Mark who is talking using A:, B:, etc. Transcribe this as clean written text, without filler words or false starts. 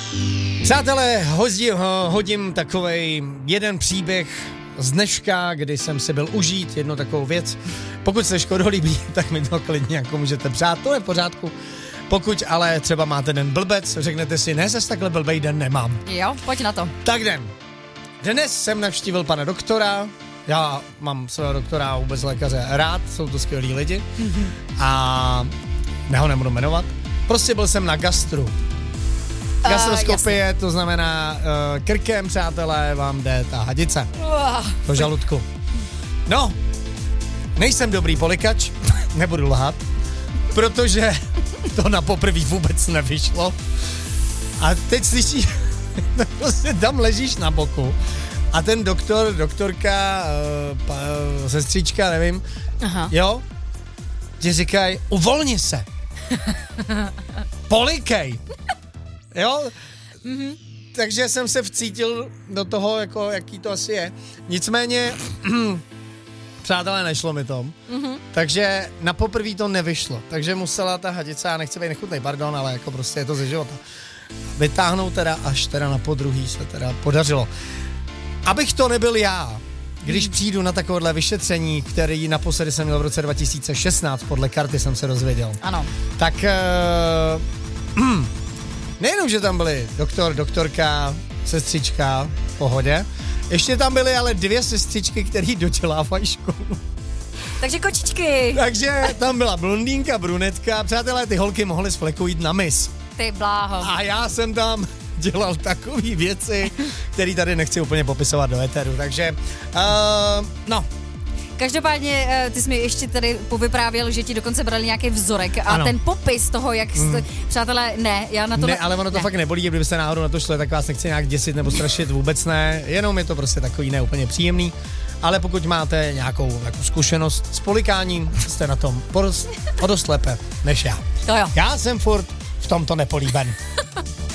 A: Přátelé, hodím takovej jeden příběh z dneška, kdy jsem si byl užít jednu takovou věc. Pokud se škodolíbí, tak mi to klidně jako můžete přát, to je v pořádku. Pokud ale třeba máte den blbec, řeknete si, ne, zase takhle blbej den nemám.
B: Jo, pojď na to.
A: Tak dnes jsem navštívil pana doktora, já mám svého doktora vůbec lékaře rád, jsou to skvělí lidi a já ho nebudu jmenovat. Prostě byl jsem na gastru. Gastroskopie, to znamená krkem, přátelé, vám jde ta hadice do žaludku. No, nejsem dobrý polikač, nebudu lhát, protože to na poprvé vůbec nevyšlo. A teď slyšíš, prostě tam ležíš na boku a ten doktorka, sestřička, nevím, jo, ti říkají, uvolni se, polikej. Jo? Takže jsem se vcítil do toho, jako, jaký to asi je. Nicméně, přátelé, nešlo mi to. Takže na poprvé to nevyšlo. Takže musela ta hadice, já nechci být nechutnej, pardon, ale jako prostě je to ze života. Vytáhnout teda, až teda na podruhý se teda podařilo. Abych to nebyl já, když přijdu na takovéhle vyšetření, který naposledy jsem měl v roce 2016, podle karty jsem se dozvěděl.
B: Ano.
A: Tak nejenom, že tam byli doktorka, sestřička, v pohodě, ještě tam byly ale 2 sestřičky, které dodělávají školu.
B: Takže kočičky.
A: Takže tam byla blondýnka, brunetka, přátelé, ty holky mohly s flekou jít na mis.
B: Ty bláho.
A: A já jsem tam dělal takové věci, které tady nechci úplně popisovat do éteru, takže no.
B: Každopádně ty jsi mi ještě tady povyprávěl, že ti dokonce brali nějaký vzorek a
A: ano.
B: Ten popis toho, jak přátelé, ne, já na to...
A: Ne, ale ono to fakt nebolí, kdybyste náhodou na to šli, tak vás nechci nějak děsit nebo strašit, vůbec ne, jenom je to prostě takový neúplně příjemný, ale pokud máte nějakou zkušenost s polikáním, jste na tom o dost lépe než já.
B: To jo.
A: Já jsem furt v tomto nepolíben.